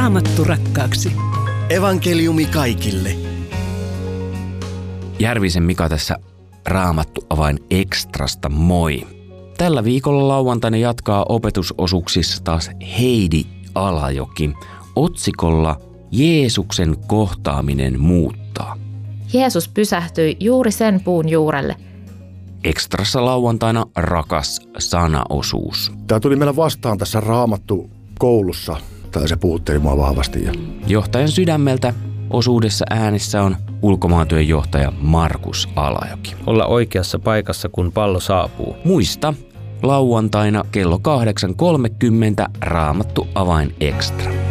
Raamattu rakkaaksi. Evankeliumi kaikille. Järvisen Mika tässä Raamattu avain ekstrasta, moi! Tällä viikolla lauantaina jatkaa opetusosuuksissa taas Heidi Alajoki otsikolla Jeesuksen kohtaaminen muuttaa. Jeesus pysähtyi juuri sen puun juurelle. Ekstrassa lauantaina rakas sanaosuus. Tämä tuli meillä vastaan tässä Raamattu-koulussa, tai se puhutteli mua vahvasti. Johtajan sydämeltä osuudessa äänessä on ulkomaantyön johtaja Markus Alajoki. Olla oikeassa paikassa, kun pallo saapuu. Muista, lauantaina kello 8.30 Raamattu avain ekstra.